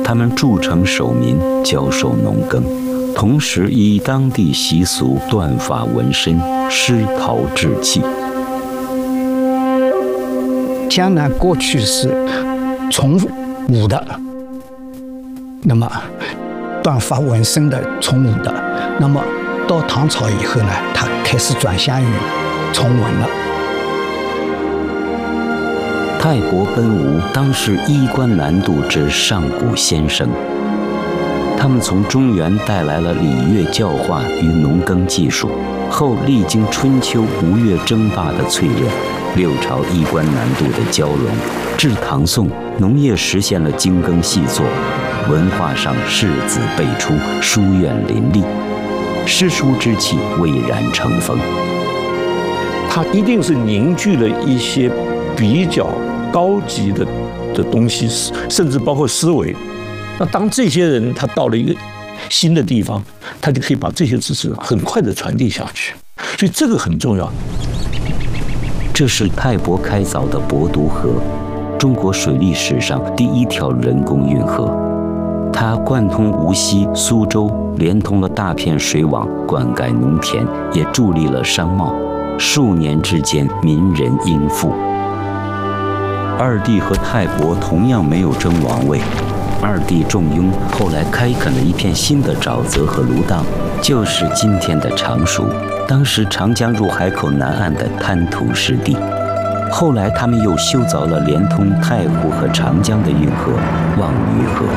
他们筑城守民，教授农耕，同时以当地习俗断发纹身，施陶制器。 江南过去是从武的，那么断发纹身的从武的，那么到唐朝以后呢，它开始转向于从文了。 泰伯奔吴当是衣冠南渡之上古先生，他们从中原带来了礼乐教化与农耕技术，后历经春秋吴越争霸的淬炼，六朝衣冠南渡的交融，至唐宋农业实现了精耕细作，文化上士子辈出，书院林立，诗书之气蔚然成风。 它一定是凝聚了一些比较高级的东西，甚至包括思维。那当这些人他到了一个新的地方，他就可以把这些知识很快的传递下去，所以这个很重要。 这是泰伯开凿的博渡河，中国水利史上第一条人工运河。它贯通无锡、苏州，连通了大片水网，灌溉农田，也助力了商贸。数年之间，民人殷富。二帝和泰伯同样没有争王位，二帝重雍后来开垦了一片新的沼泽和芦荡，就是今天的常熟，当时长江入海口南岸的滩涂湿地。后来他们又修凿了连通太湖和长江的运河望渔河。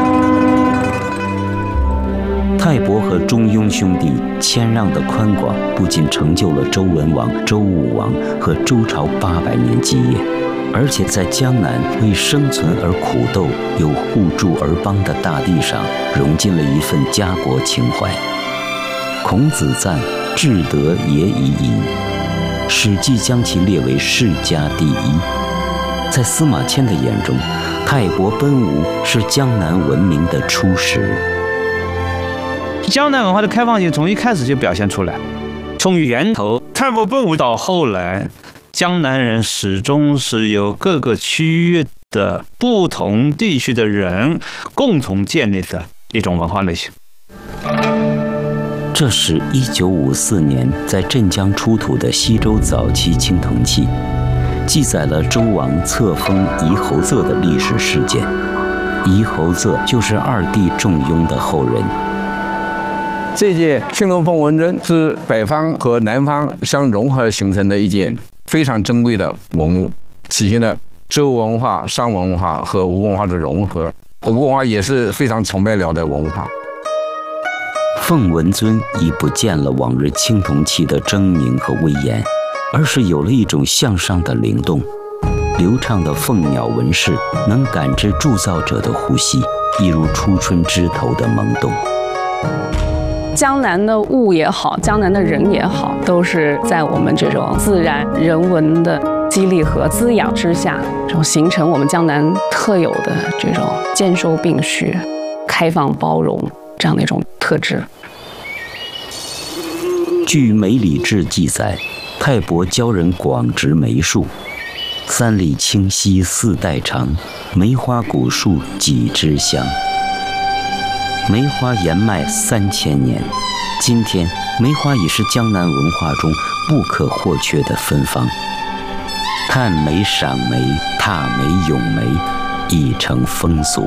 泰伯和中庸兄弟谦让的宽广，不仅成就了周文王、周武王和周朝800年基业，而且在江南为生存而苦斗、有互助而邦的大地上，融进了一份家国情怀。孔子赞：“至德也已矣。”《史记》将其列为世家第一。在司马迁的眼中，泰伯奔吴是江南文明的初始。 江南文化的开放性从一开始就表现出来，从源头泰伯奔吴到后来，江南人始终是由各个区域的不同地区的人共同建立的一种文化类型。 这是1954年在镇江出土的西周早期青铜器，记载了周王册封夷侯仄的历史事件。夷侯仄就是二帝重雍的后人。 这件青龙凤纹针是北方和南方相融合形成的一件非常珍贵的文物，体现了周文化、商文化和吴文化的融合。吴文化也是非常崇拜辽的文化。 凤纹尊已不见了往日青铜器的狰狞和威严，而是有了一种向上的灵动。流畅的凤鸟纹饰能感知铸造者的呼吸，一如初春枝头的萌动。 江南的物也好，江南的人也好，都是在我们这种自然人文的激励和滋养之下，这种形成我们江南特有的这种兼收并蓄、开放包容这样的一种特质。 据《梅里志》记载，泰伯教人广植梅树，3里清溪4代长，梅花古树几枝香。梅花延脉3000年，今天梅花已是江南文化中不可或缺的芬芳。探梅、赏梅、踏梅、咏梅，已成风俗。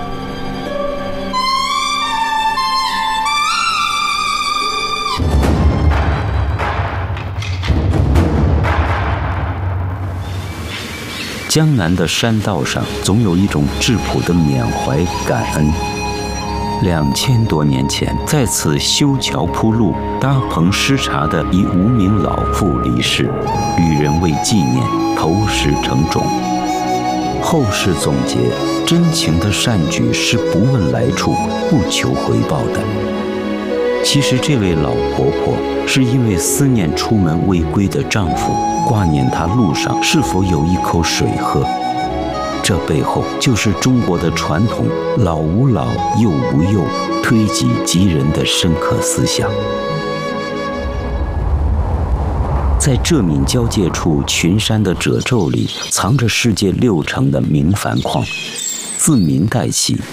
江南的山道上，总有一种质朴的缅怀感恩。2000多年前，在此修桥铺路、搭棚施茶的一无名老妇离世，与人为纪念投石成冢。后世总结，真情的善举是不问来处、不求回报的。其实这位老婆婆是因为思念出门未归的丈夫，挂念他路上是否有一口水喝。这背后就是中国的传统老吾老幼吾幼，推己及人的深刻思想。在浙闽交界处群山的褶皱里，藏着世界6成的明矾矿。自明代起，